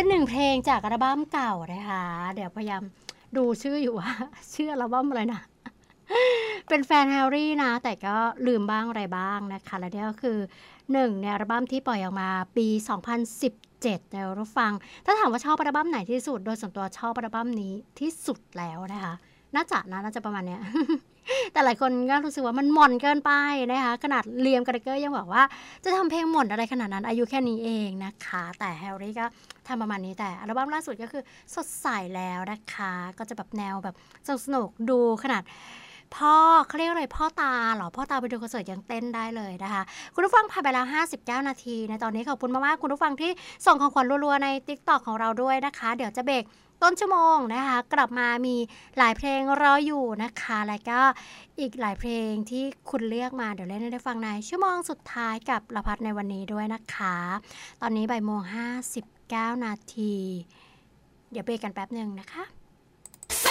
เป็น1เพลงจากอัลบั้มเก่านะคะเดี๋ยวพยายามดูชื่ออยู่ว่าชื่ออัลบั้มอะไรนะเป็นแฟนแฮร์รี่นะแต่ก็ลืมบ้างอะไรบ้างนะคะและนี่ก็คือ1ในอัลบั้มที่ปล่อยออกมาปี2017เดี๋ยวเราฟังถ้าถามว่าชอบอัลบั้มไหนที่สุดโดยส่วนตัวชอบอัลบั้มนี้ที่สุดแล้วนะคะน่าจะประมาณเนี้ย แต่หลายคนก็รู้สึกว่ามันหม่นเกินไปนะคะขนาดเลียมกระเกอร์ยังบอกว่าจะทำเพลงหม่นอะไรขนาดนั้นอายุแค่นี้เองนะคะแต่แฮร์รี่ก็ทำประมาณนี้แต่อัลบั้มล่าสุดก็คือสดใสแล้วนะคะก็จะแบบแนวแบบสนุกดูขนาดพ่อเขาเรียกอะไรพ่อตาเหรอพ่อตาไปดูคอนเสิร์ตยังเต้นได้เลยนะคะคุณผู้ฟังผ่านไปแล้ว59นาทีในตอนนี้ขอบคุณมากๆคุณผู้ฟังที่ส่งของขวัญรัวๆใน TikTok ของเราด้วยนะคะเดี๋ยวจะเบรกต้นชั่วโมงนะคะกลับมามีหลายเพลงรออยู่นะคะแล้วก็อีกหลายเพลงที่คุณเลือกมาเดี๋ยวเล่นให้ได้ฟังในชั่วโมงสุดท้ายกับละพัดในวันนี้ด้วยนะคะตอนนี้บ่ายโมง59นาทีเดี๋ยวเบรกกันแป๊บนึงนะคะ